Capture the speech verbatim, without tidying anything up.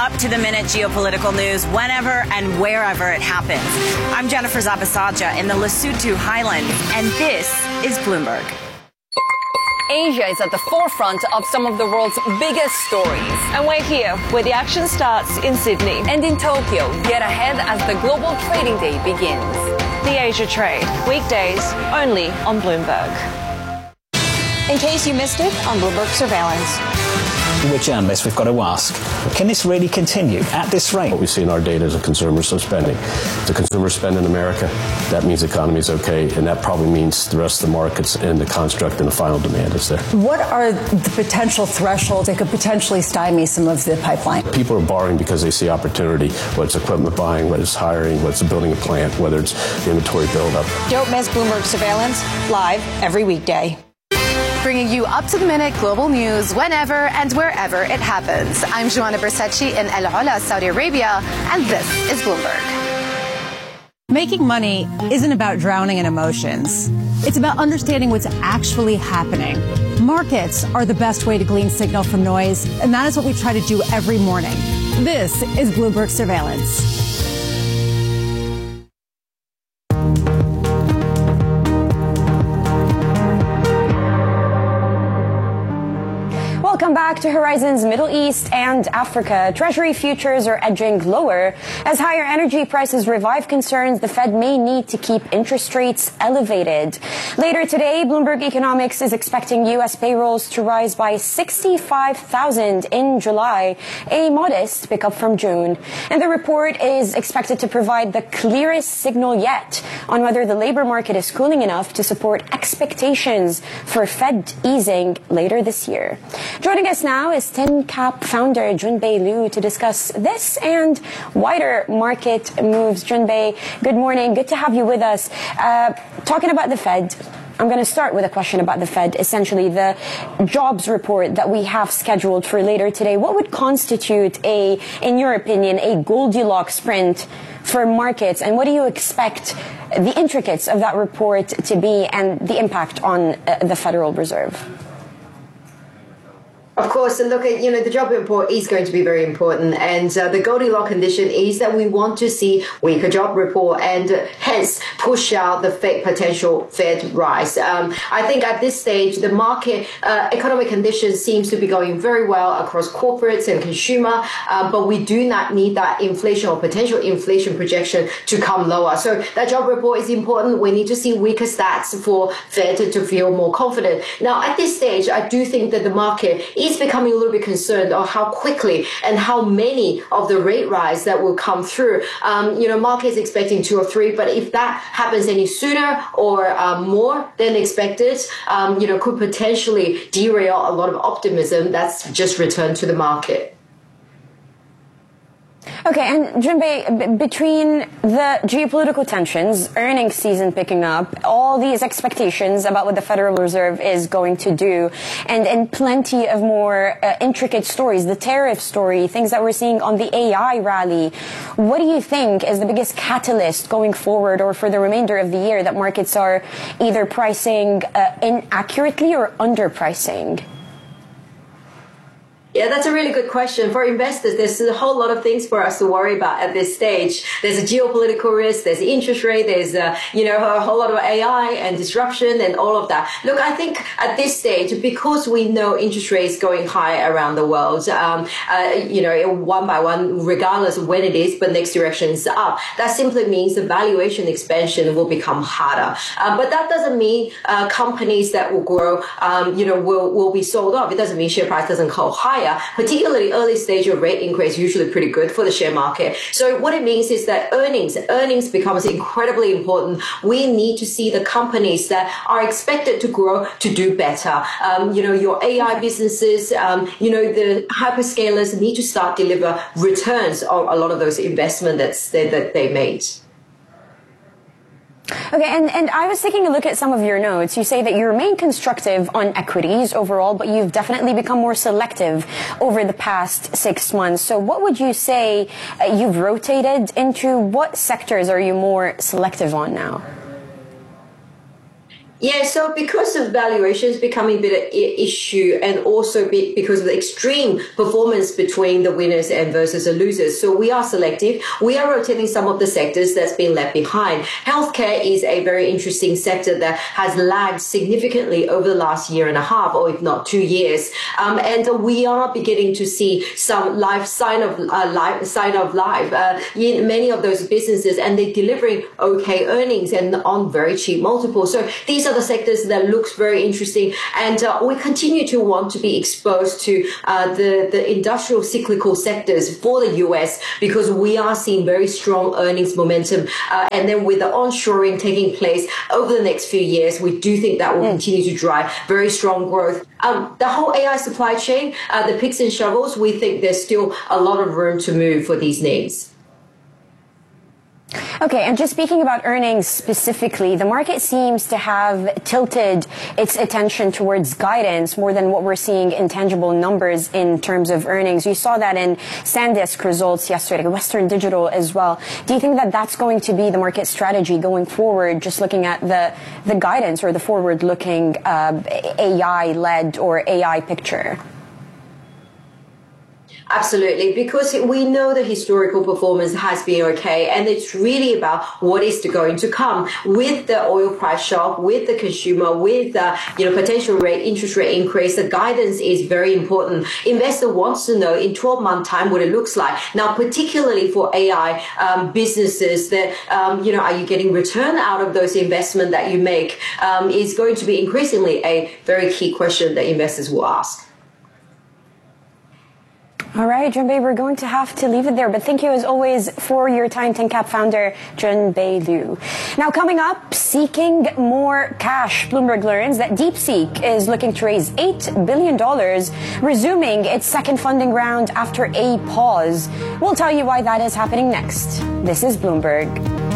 up-to-the-minute geopolitical news whenever and wherever it happens. I'm Jennifer Zabasaja in the Lesotho Highlands, and this is Bloomberg. Asia is at the forefront of some of the world's biggest stories. And we're here where the action starts in Sydney. And in Tokyo, get ahead as the global trading day begins. The Asia Trade, weekdays only on Bloomberg. In case you missed it, on Bloomberg Surveillance. We're journalists, we've got to ask, can this really continue at this rate? What we see in our data is a consumer spending. If the consumer spend in America, that means the economy is okay, and that probably means the rest of the markets and the construct and the final demand is there. What are the potential thresholds that could potentially stymie some of the pipeline? People are borrowing because they see opportunity, whether it's equipment buying, whether it's hiring, whether it's building a plant, whether it's the inventory buildup. Don't miss Bloomberg Surveillance, live every weekday. Bringing you up-to-the-minute global news whenever and wherever it happens. I'm Joanna Bersachi in El Ula, Saudi Arabia, and this is Bloomberg. Making money isn't about drowning in emotions. It's about understanding what's actually happening. Markets are the best way to glean signal from noise, and that is what we try to do every morning. This is Bloomberg Surveillance. Welcome back to Horizon's Middle East and Africa. Treasury futures are edging lower as higher energy prices revive concerns the Fed may need to keep interest rates elevated. Later today, Bloomberg Economics is expecting U S payrolls to rise by sixty-five thousand in July, a modest pickup from June. And the report is expected to provide the clearest signal yet on whether the labor market is cooling enough to support expectations for Fed easing later this year. Joining us now is ThinCap founder Junbei Liu to discuss this and wider market moves. Junbei, good morning. Good to have you with us. Uh, talking about the Fed, I'm going to start with a question about the Fed, essentially the jobs report that we have scheduled for later today. What would constitute a, in your opinion, a Goldilocks sprint for markets, and what do you expect the intricacies of that report to be and the impact on uh, the Federal Reserve? Of course, and look at, you know, the job report is going to be very important. And uh, the Goldilocks condition is that we want to see weaker job report and uh, hence push out the Fed potential Fed rise. Um, I think at this stage, the market uh, economic conditions seems to be going very well across corporates and consumer, uh, but we do not need that inflation or potential inflation projection to come lower. So that job report is important. We need to see weaker stats for Fed to, to feel more confident. Now, at this stage, I do think that the market is becoming a little bit concerned on how quickly and how many of the rate rise that will come through. Um, you know, market is expecting two or three, but if that happens any sooner or uh, more than expected, um, you know, could potentially derail a lot of optimism that's just returned to the market. Okay, and Junbei, b- between the geopolitical tensions, earnings season picking up, all these expectations about what the Federal Reserve is going to do, and, and plenty of more uh, intricate stories, the tariff story, things that we're seeing on the A I rally, what do you think is the biggest catalyst going forward or for the remainder of the year that markets are either pricing uh, inaccurately or underpricing? Yeah, that's a really good question. For investors, there's a whole lot of things for us to worry about at this stage. There's a geopolitical risk, there's interest rate, there's a, you know, a whole lot of A I and disruption and all of that. Look, I think at this stage, because we know interest rates going high around the world, um, uh, you know, one by one, regardless of when it is, but next direction is up. That simply means the valuation expansion will become harder. Uh, but that doesn't mean uh, companies that will grow, um, you know, will, will be sold off. It doesn't mean share price doesn't go higher. Particularly early stage of rate increase, usually pretty good for the share market. So what it means is that earnings, earnings becomes incredibly important. We need to see the companies that are expected to grow to do better. Um, you know, your A I businesses, um, you know, the hyperscalers need to start deliver returns on a lot of those investments that's, that, that they made. Okay, and, and I was taking a look at some of your notes. You say that you remain constructive on equities overall, but you've definitely become more selective over the past six months. So what would you say uh, you've rotated into? What sectors are you more selective on now? Yeah, so because of valuations becoming a bit of an issue, and also because of the extreme performance between the winners and versus the losers. So we are selective. We are rotating some of the sectors that's been left behind. Healthcare is a very interesting sector that has lagged significantly over the last year and a half, or if not two years. Um, and we are beginning to see some life sign of uh, life, sign of life uh, in many of those businesses, and they're delivering okay earnings and on very cheap multiples. So these are the sectors that looks very interesting, and uh, we continue to want to be exposed to uh, the the industrial cyclical sectors for the U S, because we are seeing very strong earnings momentum, uh, and then with the onshoring taking place over the next few years, we do think that will mm. continue to drive very strong growth. Um, the whole A I supply chain, uh, the picks and shovels, we think there's still a lot of room to move for these names. Okay, and just speaking about earnings specifically, the market seems to have tilted its attention towards guidance more than what we're seeing in tangible numbers in terms of earnings. You saw that in SanDisk results yesterday, Western Digital as well. Do you think that that's going to be the market strategy going forward, just looking at the, the guidance or the forward-looking uh, A I-led or A I picture? Absolutely, because we know the historical performance has been okay, and it's really about what is going to come with the oil price shock, with the consumer, with uh, you know potential rate interest rate increase. The guidance is very important. Investor wants to know in twelve month time what it looks like. Now, particularly for A I um, businesses, that um, you know are you getting return out of those investment that you make um, is going to be increasingly a very key question that investors will ask. All right, Junbei, we're going to have to leave it there. But thank you, as always, for your time, ThinkCap founder Junbei Liu. Now, coming up, seeking more cash. Bloomberg learns that DeepSeek is looking to raise eight billion dollars, resuming its second funding round after a pause. We'll tell you why that is happening next. This is Bloomberg.